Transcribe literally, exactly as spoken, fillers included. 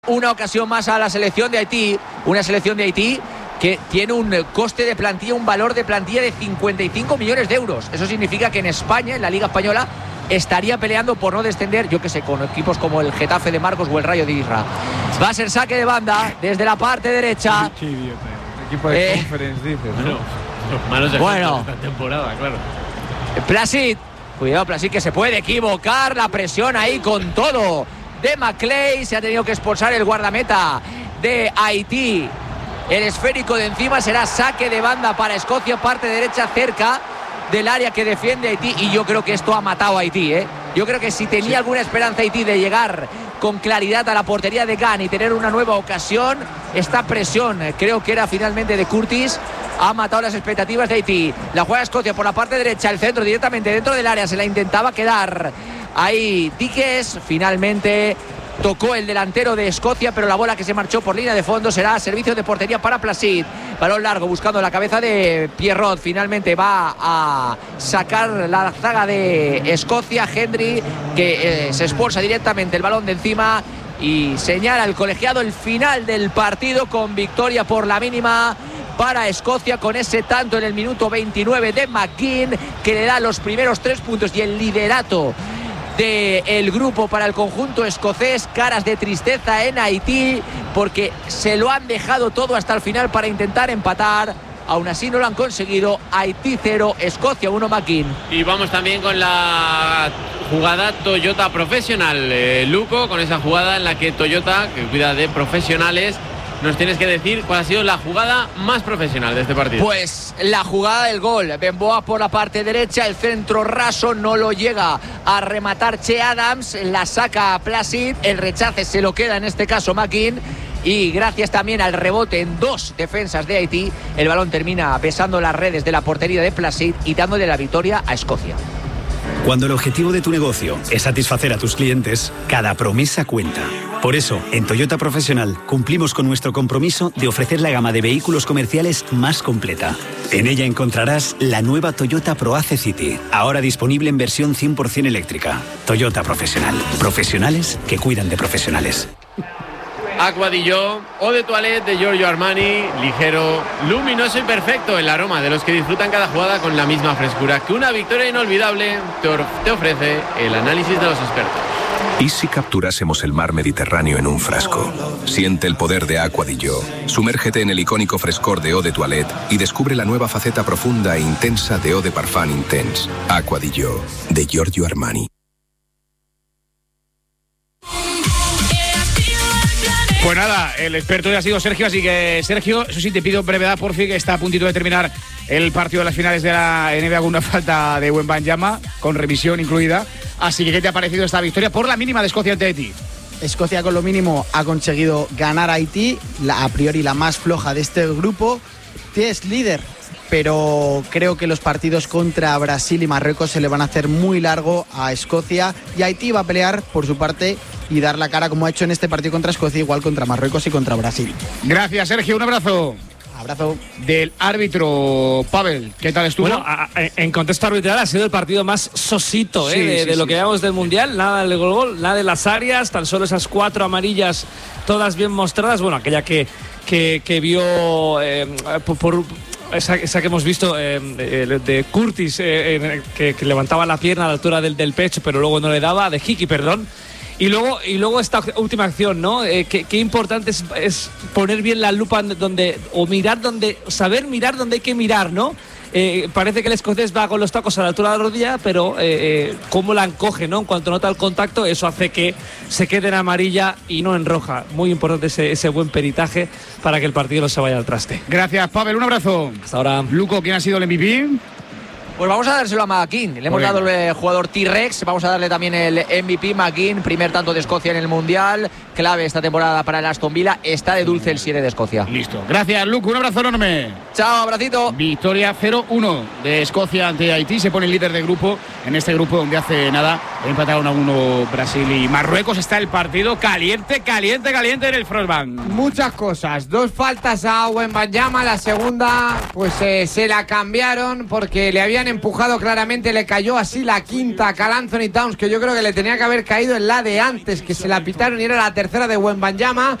Una ocasión más a la selección de Haití, una selección de Haití que tiene un coste de plantilla, un valor de plantilla de cincuenta y cinco millones de euros. Eso significa que en España, en la Liga Española, estaría peleando por no descender, yo que sé, con equipos como el Getafe de Marcos o el Rayo de Isra. Va a ser saque de banda desde la parte derecha. Qué idiota. Equipo de eh, Conference, dices, ¿no? Bueno, los malos bueno, de esta temporada, claro. Placid, cuidado Placid, que se puede equivocar, la presión ahí con todo de Maclay, se ha tenido que expulsar el guardameta de Haití. El esférico de encima, será saque de banda para Escocia, parte derecha cerca del área que defiende Haití, y yo creo que esto ha matado a Haití, ¿eh? Yo creo que si tenía sí. alguna esperanza Haití de llegar con claridad a la portería de Gane y tener una nueva ocasión, esta presión, creo que era finalmente de Curtis, ha matado las expectativas de Haití. La juega Escocia por la parte derecha, el centro directamente dentro del área, se la intentaba quedar ahí Diques, finalmente tocó el delantero de Escocia, pero la bola que se marchó por línea de fondo será servicio de portería para Placid. Balón largo buscando la cabeza de Pierrot, finalmente va a sacar la zaga de Escocia, Hendry, que eh, se expulsa directamente el balón de encima y señala el colegiado el final del partido con victoria por la mínima para Escocia, con ese tanto en el minuto veintinueve de McGinn, que le da los primeros tres puntos y el liderato del grupo para el conjunto escocés. Caras de tristeza en Haití porque se lo han dejado todo hasta el final para intentar empatar. Aún así no lo han conseguido. Haití cero, Escocia uno, McGinn. Y vamos también con la jugada Toyota profesional, eh, Luco, con esa jugada en la que Toyota, que cuida de profesionales, nos tienes que decir cuál ha sido la jugada más profesional de este partido. Pues la jugada del gol. Benboa por la parte derecha, el centro raso, no lo llega a rematar Che Adams, la saca Placid, el rechace se lo queda en este caso McGinn, y gracias también al rebote en dos defensas de Haití, el balón termina besando las redes de la portería de Placid y dándole la victoria a Escocia. Cuando el objetivo de tu negocio es satisfacer a tus clientes, cada promesa cuenta. Por eso, en Toyota Profesional cumplimos con nuestro compromiso de ofrecer la gama de vehículos comerciales más completa. En ella encontrarás la nueva Toyota ProAce City, ahora disponible en versión cien por ciento eléctrica. Toyota Profesional. Profesionales que cuidan de profesionales. Aqua di Gio, Eau de Toilette de Giorgio Armani, ligero, luminoso y perfecto, el aroma de los que disfrutan cada jugada con la misma frescura que una victoria inolvidable te, te ofrece el análisis de los expertos. ¿Y si capturásemos el mar Mediterráneo en un frasco? Siente el poder de Aqua di Gio. Sumérgete en el icónico frescor de Eau de Toilette y descubre la nueva faceta profunda e intensa de Eau de Parfum Intense. Aqua di Gio, de Giorgio Armani. Pues nada, el experto ya ha sido Sergio, así que Sergio, eso sí, te pido brevedad, por fin, que está a puntito de terminar el partido de las finales de la N B A con una falta de Wembanyama, con revisión incluida. Así que, ¿qué te ha parecido esta victoria por la mínima de Escocia ante Haití? Escocia con lo mínimo ha conseguido ganar a Haití, la, a priori la más floja de este grupo. Es líder, pero creo que los partidos contra Brasil y Marruecos se le van a hacer muy largo a Escocia, y Haití va a pelear por su parte y dar la cara como ha hecho en este partido contra Escocia, igual contra Marruecos y contra Brasil. Gracias, Sergio, un abrazo. Abrazo. Del árbitro, Pavel, ¿qué tal estuvo? Bueno, a, a, en contexto arbitral ha sido el partido más sosito ¿eh? sí, de, sí, de sí. lo que llevamos del Mundial. Nada del gol-gol, nada de las áreas, tan solo esas cuatro amarillas, todas bien mostradas. Bueno, aquella que, que, que vio eh, por... por Esa, esa que hemos visto eh, de, de Curtis, eh, eh, que, que levantaba la pierna a la altura del, del pecho, pero luego no le daba, de Hickey, perdón. Y luego, y luego esta última acción, ¿no? Eh, qué, qué importante es, es poner bien la lupa donde, o mirar donde, saber mirar donde hay que mirar, ¿no? Eh, parece que el escocés va con los tacos a la altura de la rodilla, pero eh, eh, cómo la encoge, ¿no? En cuanto nota el contacto, eso hace que se quede en amarilla y no en roja. Muy importante ese, ese buen peritaje para que el partido no se vaya al traste. Gracias, Pavel, un abrazo. Hasta ahora. Luco, ¿quién ha sido el M V P? Pues vamos a dárselo a McGinn. Le hemos Muy dado bien. el jugador T-Rex. Vamos a darle también el M V P McGinn. Primer tanto de Escocia en el Mundial. Clave esta temporada para el Aston Villa. Está de dulce el siete de Escocia. Listo. Gracias, Luco. Un abrazo enorme. Chao, abracito. Victoria cero uno de Escocia ante Haití. Se pone el líder de grupo en este grupo donde hace nada empataron a uno Brasil y Marruecos. Está el partido caliente, caliente, caliente en el Frostbank. Muchas cosas. Dos faltas a Wembanyama. La segunda, pues eh, se la cambiaron porque le habían habían empujado claramente, le cayó así la quinta a Karl Anthony Towns, que yo creo que le tenía que haber caído en la de antes, que se la pitaron y era la tercera de Wembanyama.